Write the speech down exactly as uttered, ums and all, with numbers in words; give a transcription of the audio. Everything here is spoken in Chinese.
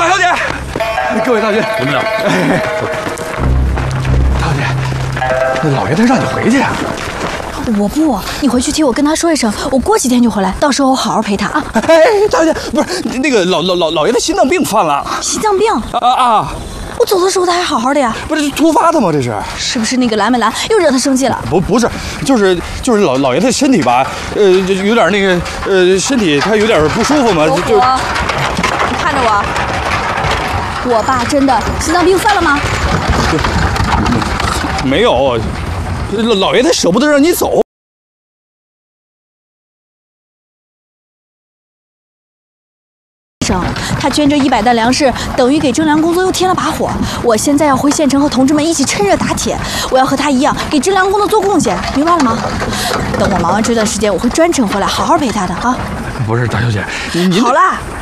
大小姐，各位大姐， 怎么了？ 大小姐，那老爷他让你回去呀？ 我不，你回去替我跟他说一声，我过几天就回来，到时候我好好陪他啊。 哎，大小姐，不是那个老老老老爷他心脏病犯了。 心脏病？ 啊啊！ 我走的时候他还好好的呀。 不是突发的吗？这是？ 是不是那个蓝美兰又惹他生气了？ 不不是，就是就是老老爷他身体吧，呃，就有点那个呃，身体他有点不舒服嘛，就就。 你看着我，我爸真的心脏病犯了吗？ 没有，老老爷他舍不得让你走。 他捐这一百担粮食，等于给征粮工作又添了把火。我现在要回县城和同志们一起趁热打铁，我要和他一样给征粮工作做贡献，明白了吗？等我忙完这段时间，我会专程回来，好好陪他的啊。 不是大小姐，您您好啦。